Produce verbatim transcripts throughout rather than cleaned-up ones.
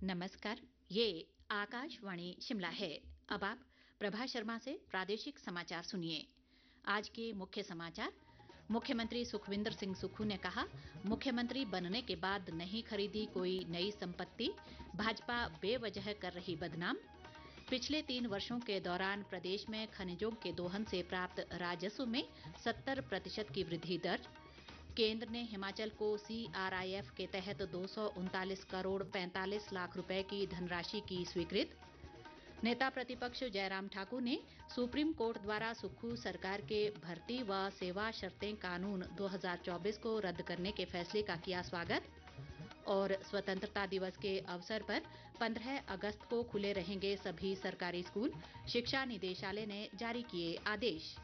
नमस्कार। ये आकाशवाणी शिमला है। अब आप प्रभा शर्मा से प्रादेशिक समाचार सुनिए। आज के मुख्य समाचार। मुख्यमंत्री सुखविंदर सिंह सुक्खू ने कहा, मुख्यमंत्री बनने के बाद नहीं खरीदी कोई नई संपत्ति, भाजपा बेवजह कर रही बदनाम। पिछले तीन वर्षों के दौरान प्रदेश में खनिजों के दोहन से प्राप्त राजस्व में सत्तर प्रतिशत की वृद्धि दर्ज। केंद्र ने हिमाचल को सीआरआईएफ के तहत दो सौ उनतालीस करोड़ पैंतालीस लाख रुपए की धनराशि की स्वीकृत। नेता प्रतिपक्ष जयराम ठाकुर ने सुप्रीम कोर्ट द्वारा सुक्खू सरकार के भर्ती व सेवा शर्तें कानून दो हज़ार चौबीस को रद्द करने के फैसले का किया स्वागत। और स्वतंत्रता दिवस के अवसर पर पंद्रह अगस्त को खुले रहेंगे सभी सरकारी स्कूल, शिक्षा निदेशालय ने जारी किए आदेश।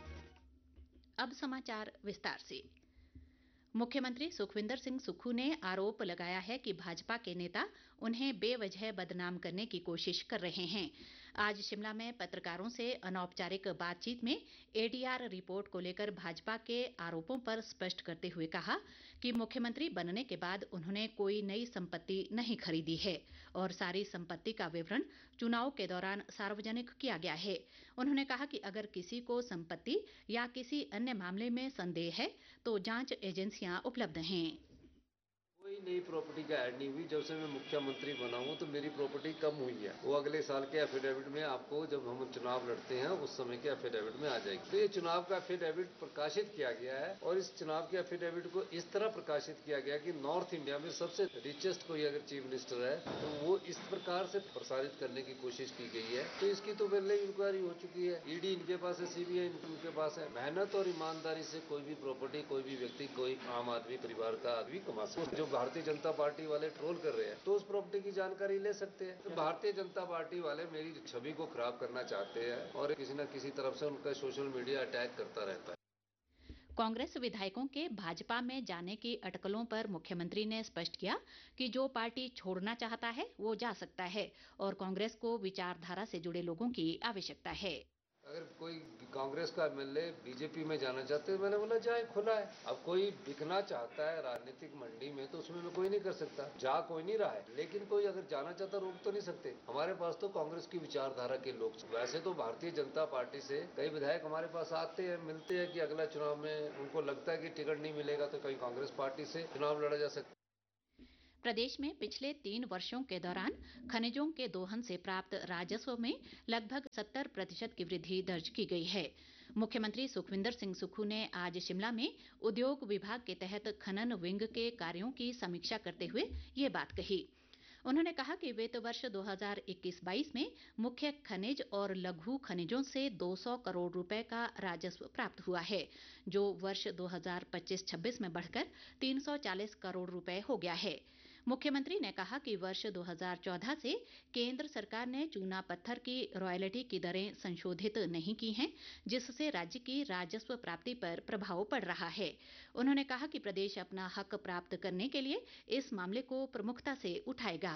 अब समाचार विस्तार से। मुख्यमंत्री सुखविंदर सिंह सुक्खू ने आरोप लगाया है कि भाजपा के नेता उन्हें बेवजह बदनाम करने की कोशिश कर रहे हैं। आज शिमला में पत्रकारों से अनौपचारिक बातचीत में एडीआर रिपोर्ट को लेकर भाजपा के आरोपों पर स्पष्ट करते हुए कहा कि मुख्यमंत्री बनने के बाद उन्होंने कोई नई संपत्ति नहीं खरीदी है और सारी संपत्ति का विवरण चुनाव के दौरान सार्वजनिक किया गया है। उन्होंने कहा कि अगर किसी को संपत्ति या किसी अन्य मामले में संदेह है तो जांच एजेंसियां उपलब्ध हैं। कोई नई प्रॉपर्टी का ऐड नहीं हुई। जब से मैं मुख्यमंत्री बना हूं तो मेरी प्रॉपर्टी कम हुई है। वो अगले साल के एफिडेविट में आपको, जब हम चुनाव लड़ते हैं उस समय के एफिडेविट में आ जाएगी। तो ये चुनाव का एफिडेविट प्रकाशित किया गया है और इस चुनाव के एफिडेविट को इस तरह प्रकाशित किया गया कि नॉर्थ इंडिया में सबसे रिचेस्ट कोई अगर चीफ मिनिस्टर है तो वो इस प्रकार से प्रसारित करने की कोशिश की गई है। तो इसकी तो पहले इंक्वायरी हो चुकी है, ईडी इनके पास है, सीबीआई इनके पास है। मेहनत और ईमानदारी से कोई भी प्रॉपर्टी, कोई भी व्यक्ति, कोई आम आदमी परिवार का आदमी कमा सकता है। जो भारतीय जनता पार्टी वाले ट्रोल कर रहे हैं तो उस प्रॉपर्टी की जानकारी ले सकते हैं। तो भारतीय जनता पार्टी वाले मेरी छवि को खराब करना चाहते हैं और किसी न किसी तरफ से उनका सोशल मीडिया अटैक करता रहता है। कांग्रेस विधायकों के भाजपा में जाने की अटकलों पर मुख्यमंत्री ने स्पष्ट किया कि जो पार्टी छोड़ना चाहता है वो जा सकता है और कांग्रेस को विचारधारा से जुड़े लोगों की आवश्यकता है। अगर कोई कांग्रेस का एमएलए बीजेपी में जाना चाहते हैं, मैंने बोला जाए, खुला है। अब कोई बिकना चाहता है राजनीतिक मंडी में तो उसमें मैं कोई नहीं कर सकता, जा कोई नहीं रहा है, लेकिन कोई अगर जाना चाहता रोक तो नहीं सकते। हमारे पास तो कांग्रेस की विचारधारा के लोग। वैसे तो भारतीय जनता पार्टी से कई विधायक हमारे पास आते हैं, मिलते हैं कि अगला चुनाव में उनको लगता है कि टिकट नहीं मिलेगा तो कहीं कांग्रेस पार्टी से चुनाव लड़ा जा सकता है। प्रदेश में पिछले तीन वर्षों के दौरान खनिजों के दोहन से प्राप्त राजस्व में लगभग सत्तर प्रतिशत की वृद्धि दर्ज की गई है। मुख्यमंत्री सुखविंदर सिंह सुक्खू ने आज शिमला में उद्योग विभाग के तहत खनन विंग के कार्यों की समीक्षा करते हुए ये बात कही। उन्होंने कहा कि वित्त वर्ष दो हज़ार इक्कीस बाईस में मुख्य खनिज और लघु खनिजों से दो सौ करोड़ रुपए का राजस्व प्राप्त हुआ है, जो वर्ष दो हज़ार पच्चीस छब्बीस में बढ़कर तीन सौ चालीस करोड़ रुपए हो गया है। मुख्यमंत्री ने कहा कि वर्ष दो हज़ार चौदह से केंद्र सरकार ने चूना पत्थर की रॉयल्टी की दरें संशोधित नहीं की हैं, जिससे राज्य की राजस्व प्राप्ति पर प्रभाव पड़ रहा है। उन्होंने कहा कि प्रदेश अपना हक प्राप्त करने के लिए इस मामले को प्रमुखता से उठाएगा।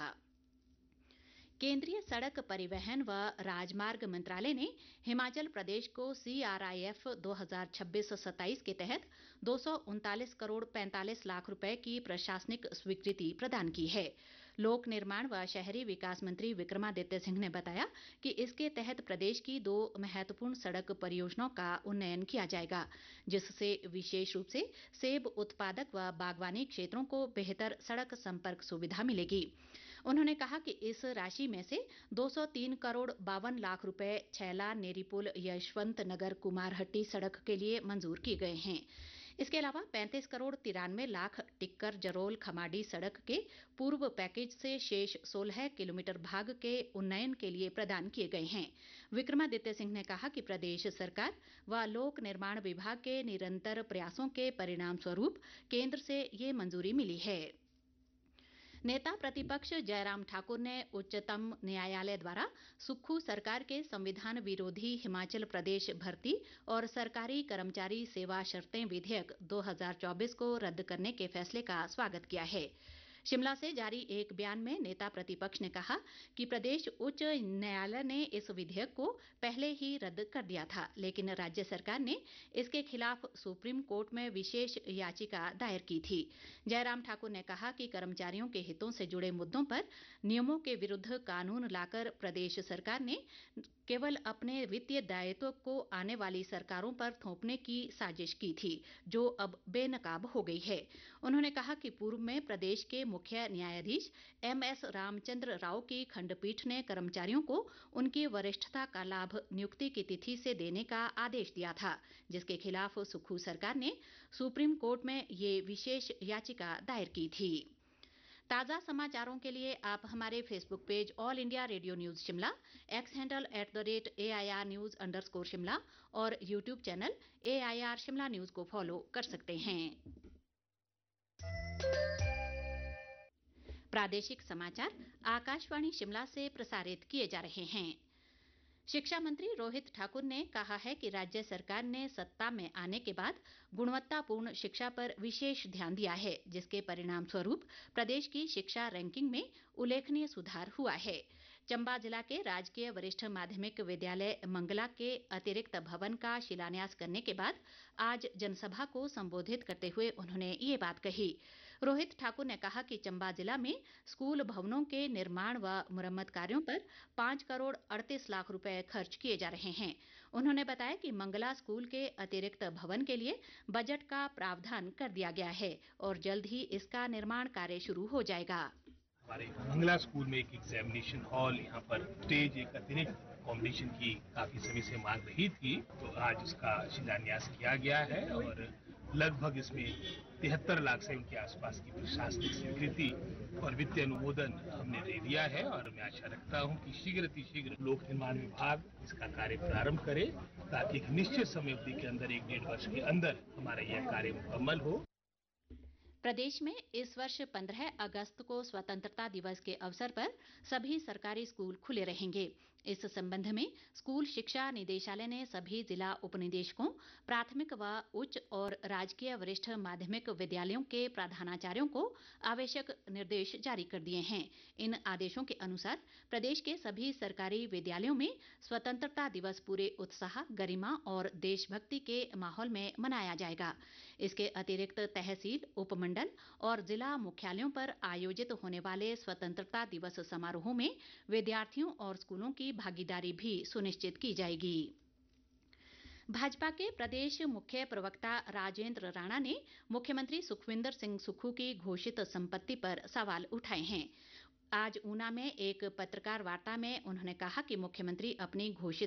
केंद्रीय सड़क परिवहन व राजमार्ग मंत्रालय ने हिमाचल प्रदेश को सीआरआईएफ दो हज़ार छब्बीस सत्ताईस के तहत दो सौ उनतालीस करोड़ पैंतालीस लाख रुपए की प्रशासनिक स्वीकृति प्रदान की है। लोक निर्माण व शहरी विकास मंत्री विक्रमादित्य सिंह ने बताया कि इसके तहत प्रदेश की दो महत्वपूर्ण सड़क परियोजनाओं का उन्नयन किया जाएगा, जिससे विशेष रूप से सेब उत्पादक व बागवानी क्षेत्रों को बेहतर सड़क संपर्क सुविधा मिलेगी। उन्होंने कहा कि इस राशि में से दो सौ तीन करोड़ बावन लाख रुपए छैला नेरीपुल यशवंत नगर कुमारहट्टी सड़क के लिए मंजूर किए गए हैं। इसके अलावा पैंतीस करोड़ तिरानवे लाख टिक्कर जरोल खमाडी सड़क के पूर्व पैकेज से शेष सोलह किलोमीटर भाग के उन्नयन के लिए प्रदान किए गए हैं। विक्रमादित्य सिंह ने कहा कि प्रदेश सरकार व लोक निर्माण विभाग के निरंतर प्रयासों के परिणाम स्वरूप केंद्र से ये मंजूरी मिली है। नेता प्रतिपक्ष जयराम ठाकुर ने उच्चतम न्यायालय द्वारा सुक्खू सरकार के संविधान विरोधी हिमाचल प्रदेश भर्ती और सरकारी कर्मचारी सेवा शर्तें विधेयक दो हज़ार चौबीस को रद्द करने के फैसले का स्वागत किया है। शिमला से जारी एक बयान में नेता प्रतिपक्ष ने कहा कि प्रदेश उच्च न्यायालय ने इस विधेयक को पहले ही रद्द कर दिया था, लेकिन राज्य सरकार ने इसके खिलाफ सुप्रीम कोर्ट में विशेष याचिका दायर की थी। जयराम ठाकुर ने कहा कि कर्मचारियों के हितों से जुड़े मुद्दों पर नियमों के विरुद्ध कानून लाकर प्रदेश सरकार ने केवल अपने वित्तीय दायित्व को आने वाली सरकारों पर थोपने की साजिश की थी, जो अब बेनकाब हो गई है। उन्होंने कहा कि पूर्व में प्रदेश के मुख्य न्यायाधीश एम एस रामचंद्र राव की खंडपीठ ने कर्मचारियों को उनकी वरिष्ठता का लाभ नियुक्ति की तिथि से देने का आदेश दिया था, जिसके खिलाफ सुक्खू सरकार ने सुप्रीम कोर्ट में ये विशेष याचिका दायर की थी। ताज़ा समाचारों के लिए आप हमारे Facebook page all India radio news Shimla, x handle at the rate A I R news underscore Shimla और YouTube channel A I R Shimla news को फॉलो कर सकते हैं। प्रादेशिक समाचार आकाशवाणी शिमला से प्रसारित किए जा रहे हैं। शिक्षा मंत्री रोहित ठाकुर ने कहा है कि राज्य सरकार ने सत्ता में आने के बाद गुणवत्तापूर्ण शिक्षा पर विशेष ध्यान दिया है, जिसके परिणाम स्वरूप प्रदेश की शिक्षा रैंकिंग में उल्लेखनीय सुधार हुआ है। चंबा जिला के राजकीय वरिष्ठ माध्यमिक विद्यालय मंगला के अतिरिक्त भवन का शिलान्यास करने के बाद आज जनसभा को संबोधित करते हुए उन्होंने ये बात कही। रोहित ठाकुर ने कहा कि चंबा जिला में स्कूल भवनों के निर्माण व मुरम्मत कार्यों पर पाँच करोड़ अड़तीस लाख रुपए खर्च किए जा रहे हैं। उन्होंने बताया कि मंगला स्कूल के अतिरिक्त भवन के लिए बजट का प्रावधान कर दिया गया है और जल्द ही इसका निर्माण कार्य शुरू हो जाएगा। हमारे मंगला स्कूल में एक एग्जामिनेशन हॉल, यहाँ पर स्टेज, एक अतिरिक्त कॉम्पिटिशन की काफी समय से मांग रही थी, तो आज उसका शिलान्यास किया गया है और लगभग इसमें तिहत्तर लाख से उनके आसपास की प्रशासनिक स्वीकृति और वित्तीय अनुमोदन हमने दे दिया है और मैं आशा रखता हूं कि शीघ्र अतिशीघ्र लोक निर्माण विभाग इसका कार्य प्रारंभ करे, ताकि एक निश्चित समय अवधि के अंदर एक डेढ़ वर्ष के अंदर हमारा यह कार्य मुकम्मल हो। प्रदेश में इस वर्ष पंद्रह अगस्त को स्वतंत्रता दिवस के अवसर पर सभी सरकारी स्कूल खुले रहेंगे। इस संबंध में स्कूल शिक्षा निदेशालय ने सभी जिला उपनिदेशकों, प्राथमिक व उच्च और राजकीय वरिष्ठ माध्यमिक विद्यालयों के प्रधानाचार्यों को आवश्यक निर्देश जारी कर दिए हैं। इन आदेशों के अनुसार प्रदेश के सभी सरकारी विद्यालयों में स्वतंत्रता दिवस पूरे उत्साह, गरिमा और देशभक्ति के माहौल में मनाया जाएगा। इसके अतिरिक्त तहसील, उपमंडल और जिला मुख्यालयों पर आयोजित होने वाले स्वतंत्रता दिवस समारोहों में विद्यार्थियों और स्कूलों की भागीदारी भी सुनिश्चित की जाएगी। भाजपा के प्रदेश मुख्य प्रवक्ता राजेंद्र राणा ने मुख्यमंत्री सुखविंदर सिंह सुक्खू की घोषित संपत्ति पर सवाल उठाए हैं। आज ऊना में एक पत्रकार वार्ता में उन्होंने कहा कि मुख्यमंत्री अपनी घोषित